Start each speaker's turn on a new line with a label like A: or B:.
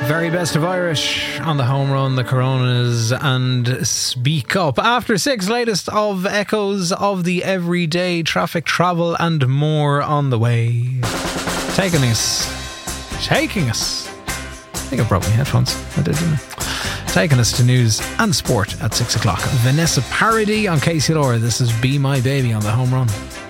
A: Very best of Irish on the home run, the Coronas and Speak Up. After 6, latest of echoes of the everyday traffic, travel and more on the way. Taking us. I think I brought my headphones. I did, didn't I? Taking us to news and sport at 6 o'clock. Vanessa Paradis on KCLR. This is Be My Baby on the home run.